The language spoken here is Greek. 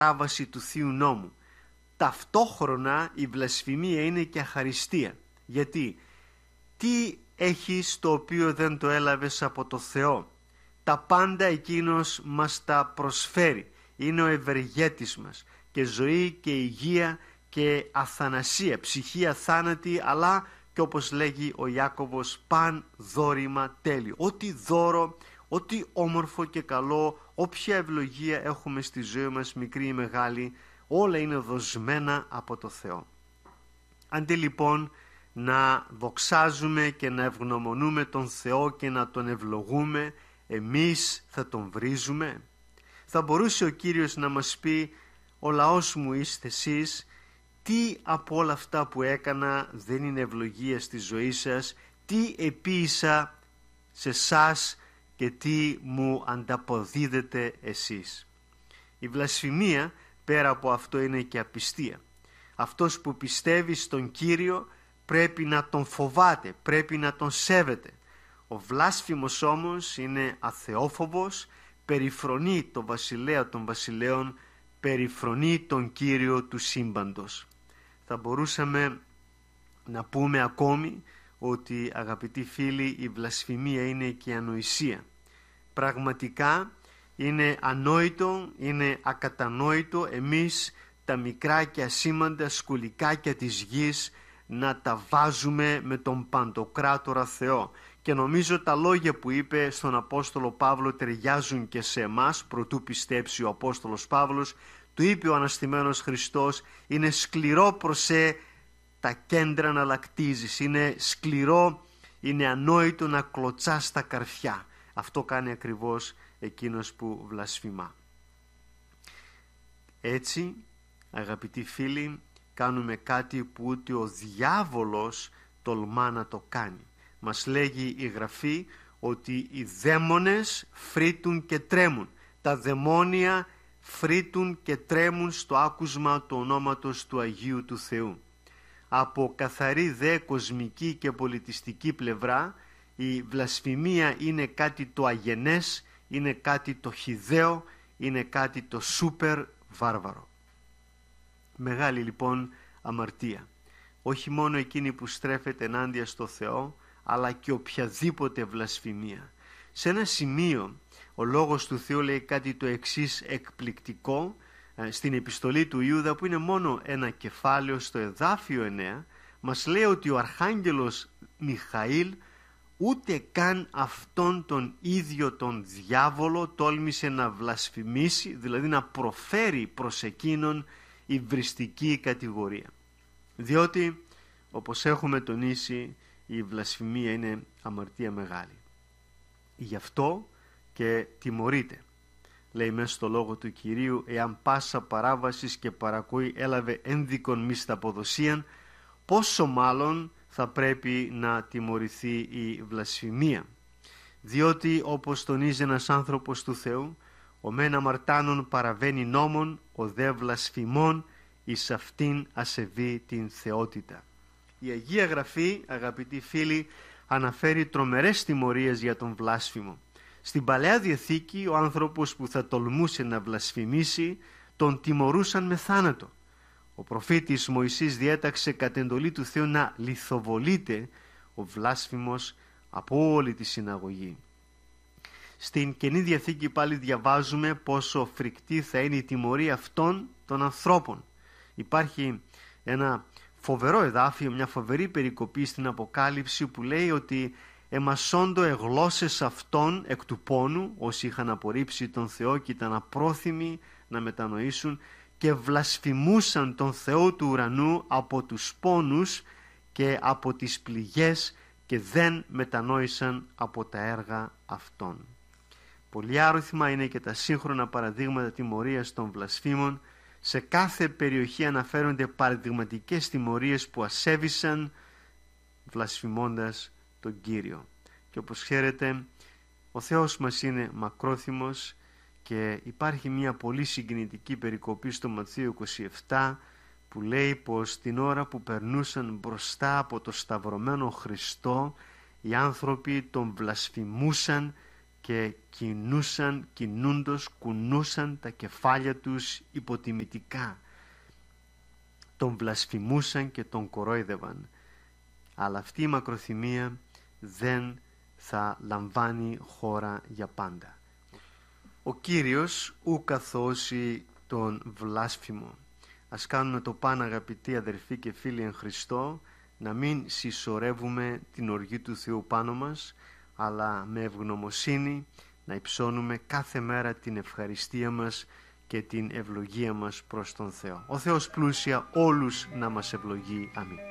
παράβαση του Θείου Νόμου. Ταυτόχρονα η βλασφημία είναι και αχαριστία. Γιατί τι έχεις το οποίο δεν το έλαβες από το Θεό? Τα πάντα εκείνος μας τα προσφέρει. Είναι ο ευεργέτης μας, και ζωή και υγεία και αθανασία, ψυχή αθάνατη, αλλά και όπως λέγει ο Ιάκωβος, παν δώρημα τέλειο. Ό,τι δώρο, ό,τι όμορφο και καλό, όποια ευλογία έχουμε στη ζωή μας, μικρή ή μεγάλη, όλα είναι δοσμένα από το Θεό. Αντί λοιπόν να δοξάζουμε και να ευγνωμονούμε τον Θεό και να τον ευλογούμε, εμείς θα τον βρίζουμε? Θα μπορούσε ο Κύριος να μας πει, ο λαός μου είστε εσείς, τι από όλα αυτά που έκανα δεν είναι ευλογία στη ζωή σας, τι επίησα σε εσάς και τι μου ανταποδίδετε εσείς? Η βλασφημία πέρα από αυτό είναι και απιστία. Αυτός που πιστεύει στον Κύριο πρέπει να τον φοβάται, πρέπει να τον σέβεται. Ο βλάσφημος όμως είναι αθεόφοβος, περιφρονεί τον βασιλέα των βασιλέων, περιφρονεί τον Κύριο του σύμπαντος. Θα μπορούσαμε να πούμε ακόμη ότι, αγαπητοί φίλοι, η βλασφημία είναι και ανοησία. Πραγματικά είναι ανόητο, είναι ακατανόητο εμείς τα μικρά και ασήμαντα σκουλικάκια της γης να τα βάζουμε με τον Παντοκράτορα Θεό. Και νομίζω τα λόγια που είπε στον Απόστολο Παύλο ταιριάζουν και σε εμάς. Προτού πιστέψει ο Απόστολος Παύλος, του είπε ο αναστημένος Χριστός, είναι σκληρό προσέ τα κέντρα να λακτίζεις, είναι σκληρό, είναι ανόητο να κλωτσάς τα καρφιά. Αυτό κάνει ακριβώς εκείνος που βλασφημά. Έτσι, αγαπητοί φίλοι, κάνουμε κάτι που ούτε ο διάβολος τολμά να το κάνει. Μας λέγει η Γραφή ότι οι δαίμονες φρύτουν και τρέμουν. Τα δαιμόνια φρύτουν και τρέμουν στο άκουσμα του ονόματος του Αγίου του Θεού. Από καθαρή δε κοσμική και πολιτιστική πλευρά, η βλασφημία είναι κάτι το αγενές, είναι κάτι το χυδαίο, είναι κάτι το σούπερ βάρβαρο. Μεγάλη λοιπόν αμαρτία. Όχι μόνο εκείνη που στρέφεται ενάντια στο Θεό, αλλά και οποιαδήποτε βλασφημία. Σε ένα σημείο ο Λόγος του Θεού λέει κάτι το εξής εκπληκτικό στην επιστολή του Ιούδα, που είναι μόνο ένα κεφάλαιο, στο εδάφιο 9, μας λέει ότι ο Αρχάγγελος Μιχαήλ ούτε καν αυτόν τον ίδιο τον διάβολο τόλμησε να βλασφημίσει, δηλαδή να προφέρει προς εκείνον υβριστική κατηγορία. Διότι, όπως έχουμε τονίσει, η βλασφημία είναι αμαρτία μεγάλη. Γι' αυτό και τιμωρείται. Λέει μέσα στο λόγο του Κυρίου, εάν πάσα παράβασης και παρακοή έλαβε ένδικον μισθαποδοσίαν, πόσο μάλλον θα πρέπει να τιμωρηθεί η βλασφημία. Διότι, όπως τονίζει ένας άνθρωπος του Θεού, ο μεν αμαρτάνων παραβαίνει νόμον, ο δε βλασφημών εις αυτήν ασεβεί την θεότητα. Η Αγία Γραφή, αγαπητοί φίλοι, αναφέρει τρομερές τιμωρίες για τον βλάσφημο. Στην Παλαιά Διαθήκη ο άνθρωπος που θα τολμούσε να βλασφημίσει τον τιμωρούσαν με θάνατο. Ο προφήτης Μωυσής διέταξε κατ' εντολή του Θεού να λιθοβολείται ο βλάσφημος από όλη τη συναγωγή. Στην Καινή Διαθήκη πάλι διαβάζουμε πόσο φρικτή θα είναι η τιμωρία αυτών των ανθρώπων. Υπάρχει ένα φοβερό εδάφιο, μια φοβερή περικοπή στην Αποκάλυψη που λέει ότι εμασόντο εγλώσσες αυτών εκ του πόνου, όσοι είχαν απορρίψει τον Θεό και ήταν απρόθυμοι να μετανοήσουν, και βλασφημούσαν τον Θεό του ουρανού από τους πόνους και από τις πληγές και δεν μετανόησαν από τα έργα αυτών. Πολύ άριθμα είναι και τα σύγχρονα παραδείγματα τιμωρίας των βλασφήμων. Σε κάθε περιοχή αναφέρονται παραδειγματικές τιμωρίες που ασέβησαν βλασφημώντας τον Κύριο. Και όπως ξέρετε, ο Θεός μας είναι μακρόθυμος και υπάρχει μια πολύ συγκινητική περικοπή στο Ματθαίο 27 που λέει πως την ώρα που περνούσαν μπροστά από το σταυρωμένο Χριστό, οι άνθρωποι τον βλασφημούσαν και κινούντος κουνούσαν τα κεφάλια τους υποτιμητικά. Τον βλασφημούσαν και τον κορόιδευαν. Αλλά αυτή η μακροθυμία δεν θα λαμβάνει χώρα για πάντα. Ο Κύριος ου καθώσει τον βλάσφημο. Ας κάνουμε το παν, αγαπητοί αδερφοί και φίλοι εν Χριστώ, να μην συσσωρεύουμε την οργή του Θεού πάνω μας, αλλά με ευγνωμοσύνη να υψώνουμε κάθε μέρα την ευχαριστία μας και την ευλογία μας προς τον Θεό. Ο Θεός πλούσια όλους να μας ευλογεί. Αμήν.